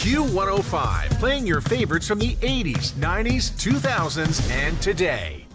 Q105, playing your favorites from the 80s, 90s, 2000s, and today.